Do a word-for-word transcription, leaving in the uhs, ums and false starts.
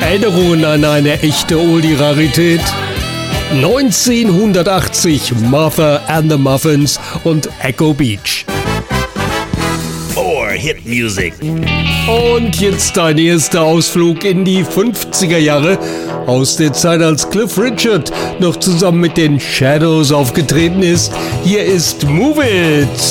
Erinnerungen an eine echte Oldie-Rarität. neunzehnhundertachtzig Martha and the Muffins und Echo Beach. More hit music. Und jetzt dein erster Ausflug in die fünfziger Jahre, aus der Zeit, als Cliff Richard noch zusammen mit den Shadows aufgetreten ist. Hier ist Move It!